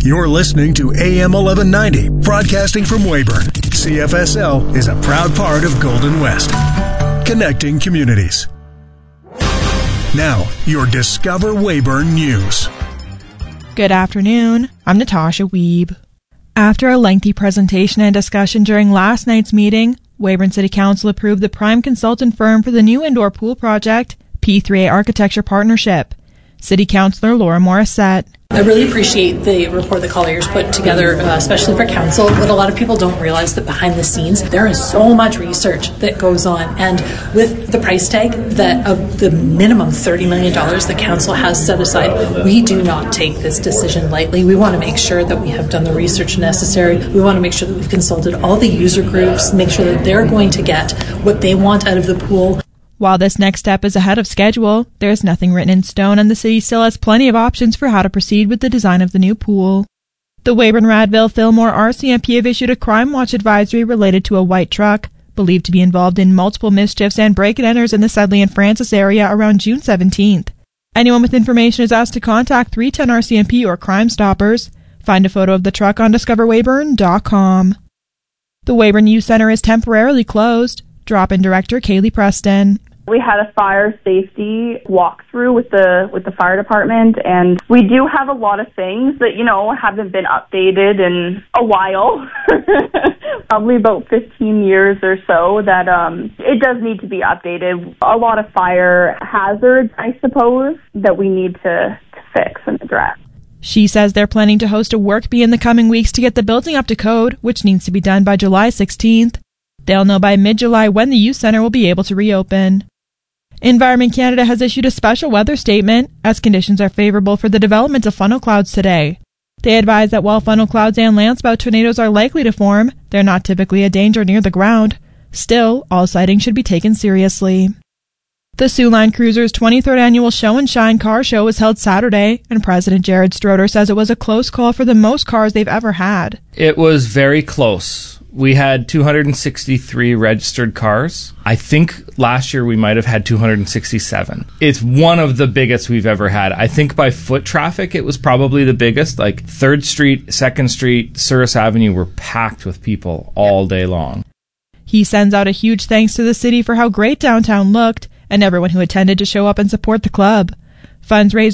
You're listening to AM 1190, broadcasting from Weyburn. CFSL is a proud part of Golden West, connecting communities. Now, your Discover Weyburn News. Good afternoon. I'm Natasha Wiebe. After a lengthy presentation and discussion during last night's meeting, Weyburn City Council approved the prime consultant firm for the new indoor pool project, P3A Architecture Partnership. City Councillor Laura Morissette. I really appreciate the report that Colliers put together, especially for council, but a lot of people don't realize that behind the scenes there is so much research that goes on, and with the price tag that of the minimum $30 million the council has set aside, we do not take this decision lightly. We want to make sure that we have done the research necessary. We want to make sure that we've consulted all the user groups, make sure that they're going to get what they want out of the pool. While this next step is ahead of schedule, there is nothing written in stone, and the city still has plenty of options for how to proceed with the design of the new pool. The Weyburn-Radville-Fillmore RCMP have issued a crime watch advisory related to a white truck, believed to be involved in multiple mischiefs and break-and-enters in the Sedley and Francis area around June 17th. Anyone with information is asked to contact 310 RCMP or Crime Stoppers. Find a photo of the truck on discoverweyburn.com. The Weyburn Youth Centre is temporarily closed. Drop-in director Kaylee Preston. We had a fire safety walkthrough with the fire department, and we do have a lot of things that, haven't been updated in a while, probably about 15 years or so, that it does need to be updated. A lot of fire hazards, I suppose, that we need to fix and address. She says they're planning to host a work bee in the coming weeks to get the building up to code, which needs to be done by July 16th. They'll know by mid-July when the youth centre will be able to reopen. Environment Canada has issued a special weather statement as conditions are favourable for the development of funnel clouds today. They advise that while funnel clouds and landspout tornadoes are likely to form, they're not typically a danger near the ground. Still, all sightings should be taken seriously. The Soo Line Cruiser's 23rd annual Show and Shine car show was held Saturday, and President Jared Stroder says it was a close call for the most cars they've ever had. It was very close. We had 263 registered cars. I think last year we might have had 267. It's one of the biggest we've ever had. I think by foot traffic, it was probably the biggest. Like 3rd Street, 2nd Street, Souris Avenue were packed with people all day long. He sends out a huge thanks to the city for how great downtown looked and everyone who attended to show up and support the club. Funds raised